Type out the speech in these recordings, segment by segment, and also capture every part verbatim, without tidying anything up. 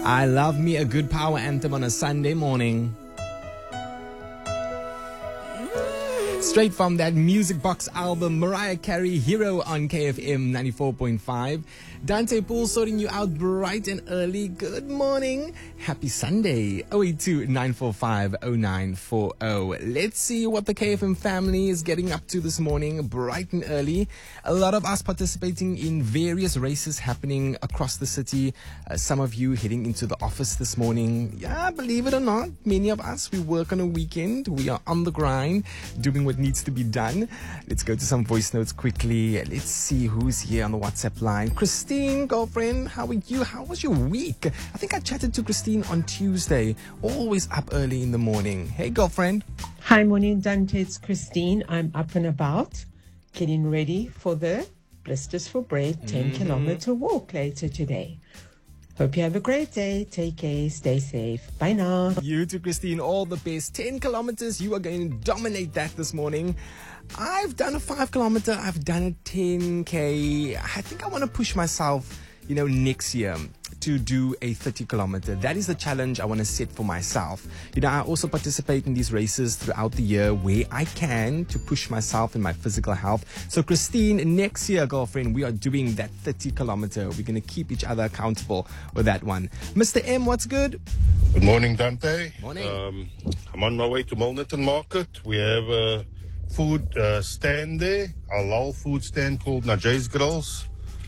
I love me a good power anthem on a Sunday morning. Straight from that Music Box album, Mariah Carey, Hero on K F M ninety-four point five. Dante Poole sorting you out bright and early. Good morning. Happy Sunday. oh eight two, nine four five, oh nine four oh. Let's see what the K F M family is getting up to this morning, bright and early. A lot of us participating in various races happening across the city. Uh, some of you heading into the office this morning. Yeah, believe it or not, many of us, we work on a weekend. We are on the grind, doing what needs to be done. Let's go to some voice notes quickly. Let's see who's here on the WhatsApp line. Christine, girlfriend, how are you? How was your week? I think I chatted to Christine on Tuesday. Always up early in the morning. Hey, girlfriend. Hi, morning, Dante. It's Christine. I'm up and about, getting ready for the Blisters for Bread ten mm-hmm. kilometer walk later today. Hope you have a great day. Take care. Stay safe. Bye now. You too, Christine. All the best. ten kilometers. You are going to dominate that this morning. I've done a five kilometer. I've done a ten K. I think I want to push myself, you know, next year to do a thirty kilometer. That is the challenge I want to set for myself. You know, I also participate in these races throughout the year where I can to push myself in my physical health. So Christine, next year, girlfriend, we are doing that thirty kilometer. We're going to keep each other accountable with that one. Mister M, what's good? Good morning, Dante. Morning. Um, I'm on my way to Milnerton Market. We have a food uh, stand there, a halal food stand called Najay's Grills.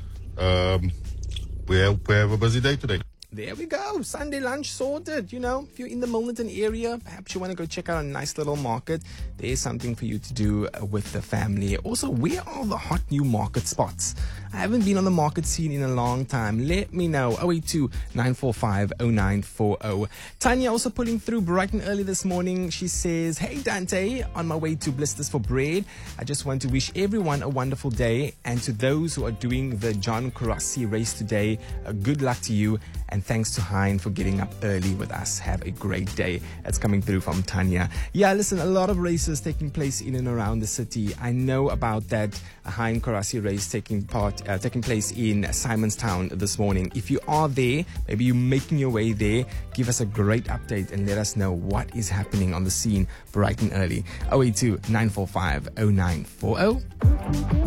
Um, We have, we have a busy day today. There we go. Sunday lunch sorted. You know, if you're in the Milnerton area, perhaps you want to go check out a nice little market. There's something for you to do uh, with the family. Also, where are the hot new market spots? I haven't been on the market scene in a long time. Let me know. oh eight two, nine four five, oh nine four oh. Tanya also pulling through bright and early this morning. She says, hey Dante, on my way to Blisters for Bread. I just want to wish everyone a wonderful day. And to those who are doing the John Kurasi race today, uh, good luck to you. And thanks to Hein for getting up early with us. Have a great day. That's coming through from Tanya. Yeah, listen, a lot of races taking place in and around the city. I know about that Hein Kurasi race taking part, uh, taking place in Simonstown this morning. If you are there, maybe you're making your way there, give us a great update and let us know what is happening on the scene bright and early. oh eight two, nine four five, oh nine four oh.